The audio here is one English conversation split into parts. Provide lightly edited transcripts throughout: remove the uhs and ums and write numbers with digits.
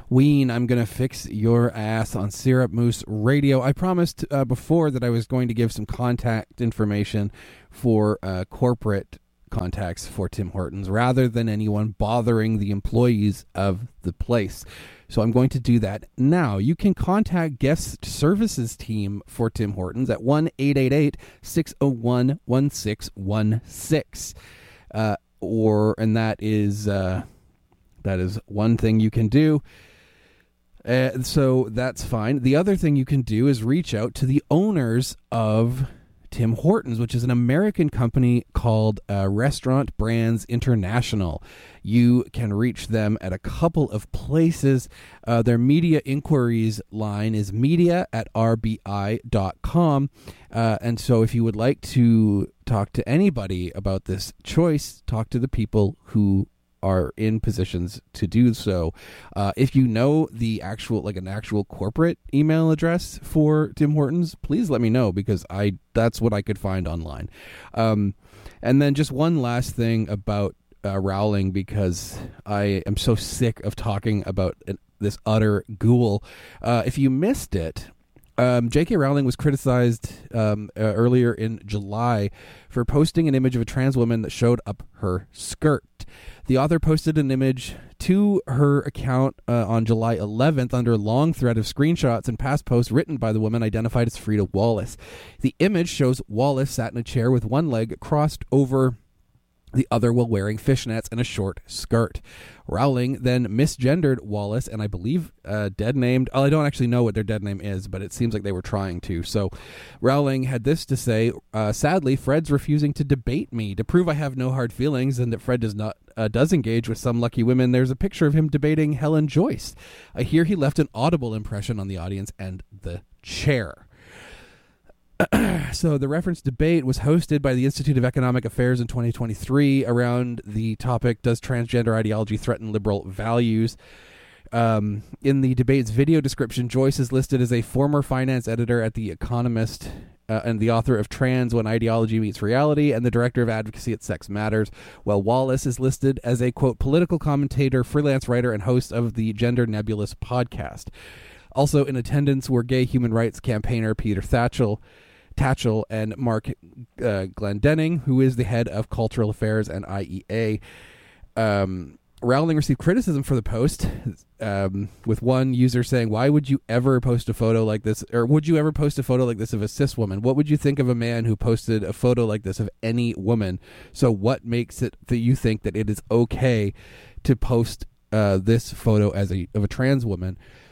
Ween, I'm going to fix your ass on Syrup Moose Radio. I promised before that I was going to give some contact information for corporate contacts for Tim Hortons rather than anyone bothering the employees of the place. So I'm going to do that now. You can contact guest services team for Tim Hortons at 1-888-601-1616. And that is one thing you can do. So that's fine. The other thing you can do is reach out to the owners of Tim Hortons, which is an American company called Restaurant Brands International. You can reach them at a couple of places. Their media inquiries line is media@rbi.com. And so if you would like to talk to anybody about this choice, talk to the people who are in positions to do so. If you know the an actual corporate email address for Tim Hortons, please let me know, because that's what I could find online. And then just one last thing about Rowling, because I am so sick of talking about this utter ghoul. If you missed it, J.K. Rowling was criticized earlier in July for posting an image of a trans woman that showed up her skirt. The author posted an image to her account on July 11th under a long thread of screenshots and past posts written by the woman identified as Frida Wallace. The image shows Wallace sat in a chair with one leg crossed over the other while wearing fishnets and a short skirt. Rowling then misgendered Wallace and I believe dead named. I don't actually know what their dead name is, but it seems like they were trying to. So Rowling had this to say: sadly, Fred's refusing to debate me. To prove I have no hard feelings and that Fred does engage with some lucky women, there's a picture of him debating Helen Joyce. I hear he left an audible impression on the audience and the chair. So the reference debate was hosted by the Institute of Economic Affairs in 2023 around the topic, does transgender ideology threaten liberal values? In the debate's video description, Joyce is listed as a former finance editor at The Economist and the author of Trans When Ideology Meets Reality and the director of advocacy at Sex Matters, while Wallace is listed as a, quote, political commentator, freelance writer, and host of the Gender Nebulous podcast. Also in attendance were gay human rights campaigner Peter Tatchell and Mark Glendenning, who is the head of cultural affairs and IEA. Rowling received criticism for the post, with one user saying, why would you ever post a photo like this? Or would you ever post a photo like this of a cis woman? What would you think of a man who posted a photo like this of any woman? So what makes it that you think that it is okay to post this photo of a trans woman?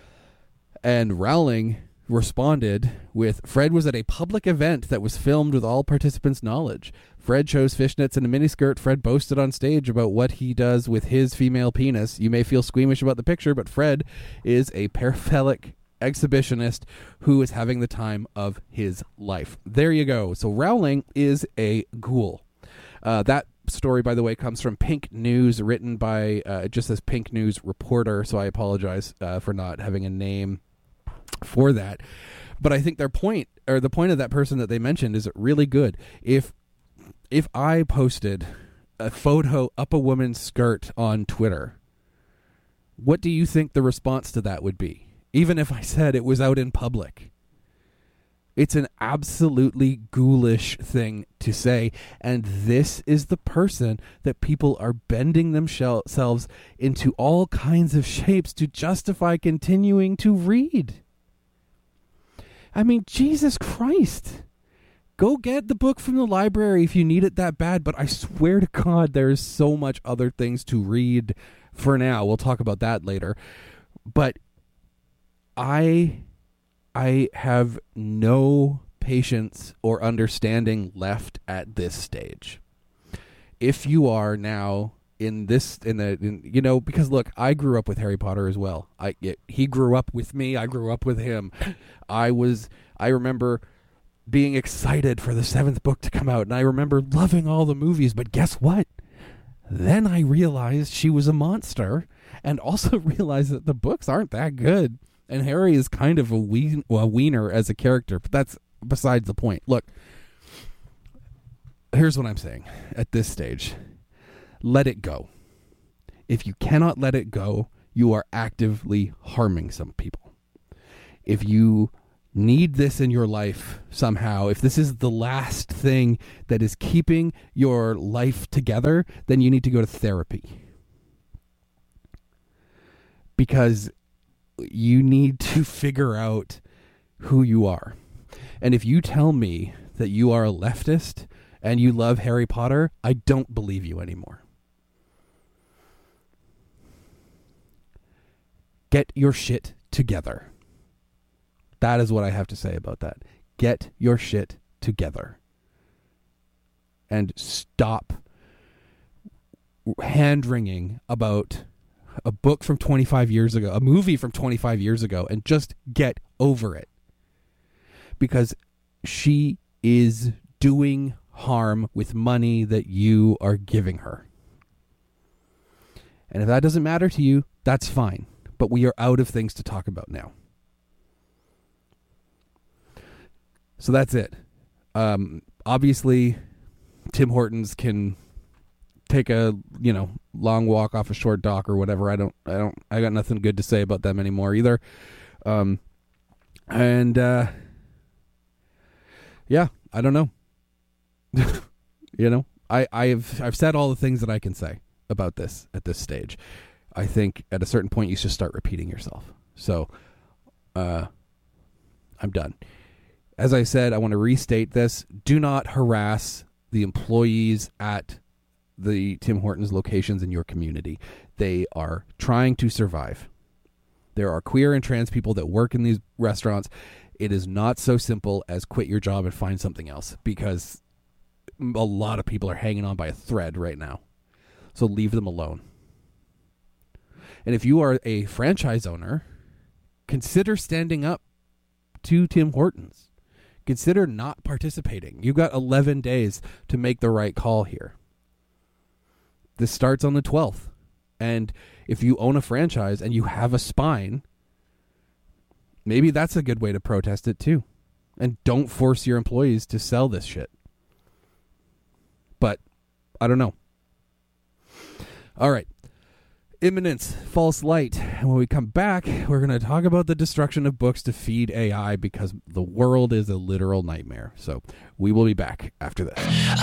And Rowling responded with, Fred was at a public event that was filmed with all participants' knowledge. Fred chose fishnets and a miniskirt. Fred boasted on stage about what he does with his female penis. You may feel squeamish about the picture, but Fred is a paraphilic exhibitionist who is having the time of his life. There you go. So Rowling is a ghoul. That story, by the way, comes from Pink News, written by, it just says Pink News reporter, so I apologize for not having a name for that. But I think the point of that person that they mentioned is really good. If I posted a photo up a woman's skirt on Twitter, what do you think the response to that would be? Even if I said it was out in public. It's an absolutely ghoulish thing to say, and this is the person that people are bending themselves into all kinds of shapes to justify continuing to read. I mean, Jesus Christ. Go get the book from the library if you need it that bad, but I swear to God there is so much other things to read for now. We'll talk about that later. But I have no patience or understanding left at this stage. If you are now because look, I grew up with Harry Potter as well. He grew up with me. I grew up with him. I remember being excited for the 7th book to come out, and I remember loving all the movies, but guess what? Then I realized she was a monster, and also realized that the books aren't that good, and Harry is kind of a wiener as a character, but that's besides the point. Look, here's what I'm saying at this stage. Let it go. If you cannot let it go, you are actively harming some people. If you need this in your life somehow, if this is the last thing that is keeping your life together, then you need to go to therapy. Because you need to figure out who you are. And if you tell me that you are a leftist and you love Harry Potter, I don't believe you anymore. Get your shit together. That is what I have to say about that. Get your shit together. And stop hand-wringing about a book from 25 years ago, a movie from 25 years ago, and just get over it. Because she is doing harm with money that you are giving her. And if that doesn't matter to you, that's fine. But we are out of things to talk about now. So that's it. Obviously, Tim Hortons can take a, long walk off a short dock or whatever. I got nothing good to say about them anymore either. Yeah, I don't know. I've said all the things that I can say about this at this stage. I think at a certain point you should start repeating yourself. So, I'm done. As I said, I want to restate this. Do not harass the employees at the Tim Hortons locations in your community. They are trying to survive. There are queer and trans people that work in these restaurants. It is not so simple as quit your job and find something else, because a lot of people are hanging on by a thread right now. So leave them alone. And if you are a franchise owner, consider standing up to Tim Hortons. Consider not participating. You've got 11 days to make the right call here. This starts on the 12th. And if you own a franchise and you have a spine, maybe that's a good way to protest it too. And don't force your employees to sell this shit. But I don't know. All right. Imminence, false light. And when we come back, we're going to talk about the destruction of books to feed AI, because the world is a literal nightmare. So we will be back after this.